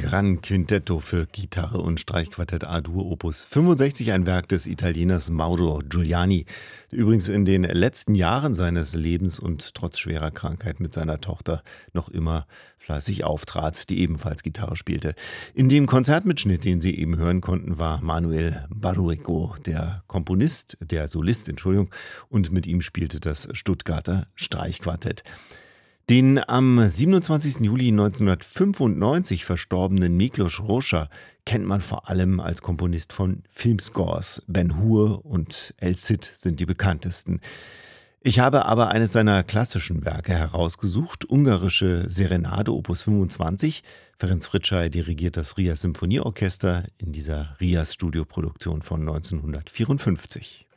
Gran Quintetto für Gitarre und Streichquartett A-Dur Opus 65, ein Werk des Italieners Mauro Giuliani, der übrigens in den letzten Jahren seines Lebens und trotz schwerer Krankheit mit seiner Tochter noch immer fleißig auftrat, die ebenfalls Gitarre spielte. In dem Konzertmitschnitt, den Sie eben hören konnten, war Manuel Barrueco der Solist, Entschuldigung, und mit ihm spielte das Stuttgarter Streichquartett. Den am 27. Juli 1995 verstorbenen Miklos Rózsa kennt man vor allem als Komponist von Filmscores. Ben-Hur und El Cid sind die bekanntesten. Ich habe aber eines seiner klassischen Werke herausgesucht, ungarische Serenade Opus 25. Ferenc Fricsay dirigiert das Rias Symphonieorchester in dieser Rias Studioproduktion von 1954.